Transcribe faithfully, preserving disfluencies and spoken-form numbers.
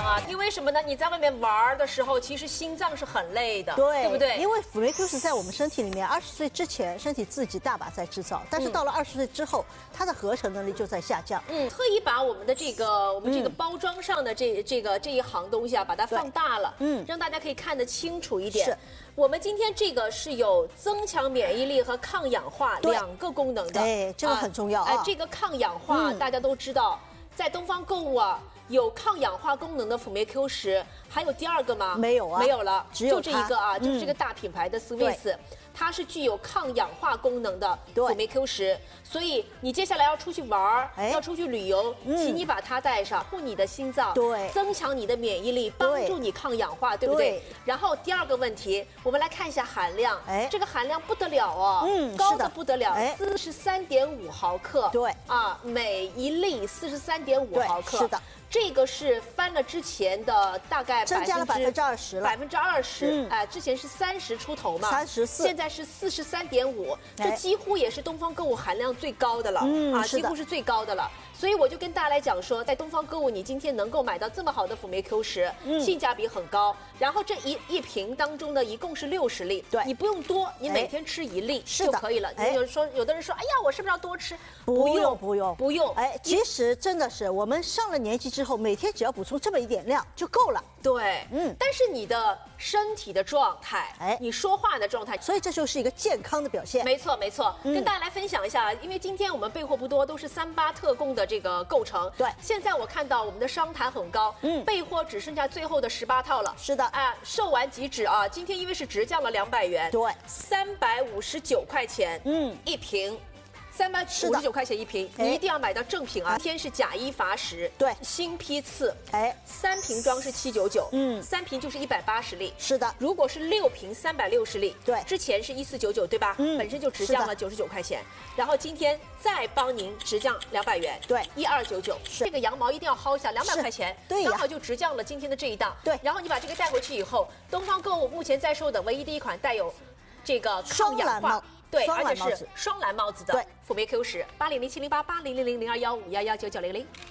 啊，因为什么呢？你在外面玩的时候，其实心脏是很累的， 对， 对不对？ 因为辅酶 Q 十在我们身体里面，二十岁之前身体自己大把在制造，但是到了二十岁之后，它的合成能力就在下降。 嗯，特意把我们的这个我们这个包装上的这这个这一行东西啊，把它放大了，嗯，让大家可以看得清楚一点。 是， 我们今天这个是有增强免疫力和抗氧化两个功能的， 哎，这个很重要啊。 哎，这个抗氧化大家都知道，在东方购物啊。有抗氧化功能的辅酶 Q 十，还有第二个吗？ 没有啊， 没有了， 只有就这一个啊，就是这个大品牌的 Swiss，它是具有抗氧化功能的辅酶 Q 十，所以你接下来要出去玩儿，要出去旅游，请你把它带上，护你的心脏， 对， 增强你的免疫力，帮助你抗氧化，对不对？然后第二个问题，我们来看一下含量，哎，这个含量不得了哦，嗯，高的不得了，四十三点五毫克， 对， 啊，每一粒四十三点五毫克， 是的。 这个是翻了之前的大概增加了百分之二十了， 百分之二十，哎，之前是三十出头嘛， 三十四， 现在是四十三点五，这几乎也是东方购物含量最高的了， 嗯， 啊，几乎是最高的了。所以我就跟大家来讲说，在东方购物，你今天能够买到这么好的辅酶 Q 十，嗯，性价比很高。然后这一一瓶当中呢，一共是六十粒，对，你不用多，你每天吃一粒就可以了。你有说，有的人说，哎呀，我是不是要多吃？ 不用，不用， 不用。 哎，其实真的是，我们上了年纪之后，每天只要补充这么一点量就够了。 对，嗯，但是你的身体的状态，哎，你说话的状态， 所以这就是一个健康的表现。 没错，没错。跟大家来分享一下，因为今天我们备货不多，都是三八特供的这个构成。 对， 现在我看到我们的商谈很高，嗯，备货只剩下最后的十八套了。 是的， 哎，售完即止啊！今天因为是直降了两百元， 对， 三百五十九块钱，嗯，一瓶。三百五十九块钱一瓶，你一定要买到正品啊！今天是假一罚十， 对， 新批次， 哎， 三瓶装是七九九，嗯，三瓶就是一百八十粒， 是的。 如果是六瓶三百六十粒， 对， 之前是一四九九，对吧？嗯，本身就直降了九十九块钱，然后今天再帮您直降两百元， 对， 一二九九，这个羊毛一定要薅一下，两百块钱， 对， 刚好就直降了今天的这一档， 对。 然后你把这个带回去以后，东方购物目前在售的唯一的一款带有这个抗氧化。对，而且是双蓝帽子的辅酶 Q 十，八零零七零八八零零零零二幺五幺幺九九零零。